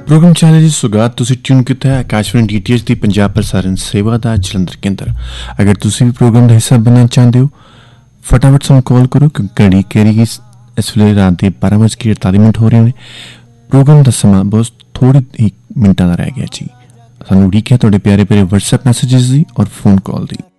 Programme channel जी सुगात तुसी tune किया है आकाशवाणी DTH की पंजाब प्रसारण सेवा का जलंधर केंद्र। अगर तुसी भी प्रोग्राम का हिस्सा बनना चाहते हो फटाफट सानू कॉल करो क्योंकि घड़ी केरी इस वे रात के 12:48 हो रहे हैं। प्रोग्राम का समा बहुत थोड़ी ही मिनटा का रह गया जी। सानू उड़ीक है तुहाडे प्यारे प्यारे WhatsApp मैसेजेस दी और फोन कॉल दी।